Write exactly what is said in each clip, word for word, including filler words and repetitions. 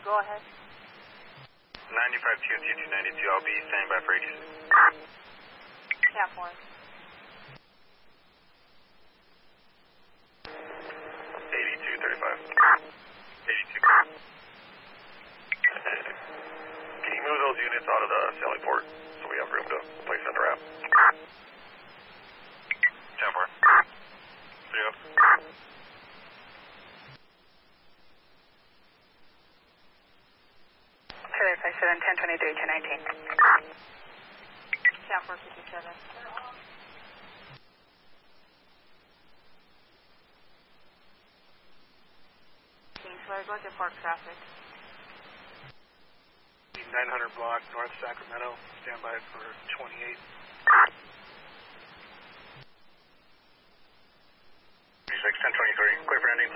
Go ahead. ninety-five T O T two ninety-two, I'll be standing by for eighty-six. Cap one. eighty-two thirty-five. eighty-two. Can you move those units out of the sailing port so we have room to place under wrap? ten four. three up. Charlie five seven, ten twenty-three, ten nineteen. Cap four fifty-seven. Kingsway, go to park traffic. nine hundred block, North Sacramento, stand by for twenty-eight. six, ten twenty-three, clear for ending.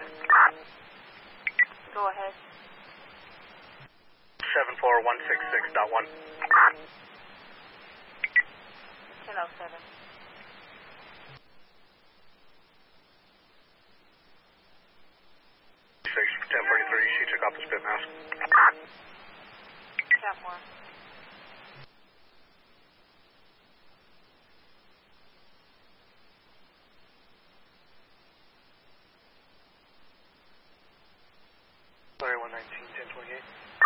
Go ahead. seven four one six six dot one. ten oh seven. six, ten forty-three, she took off the spit mask. Cap one. Sorry, one nineteen, ten twenty-eight.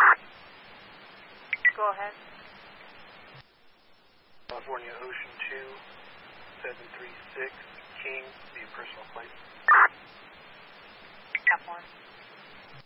Go ahead. California Ocean two, seven three six, King, be a personal flight. Cap one.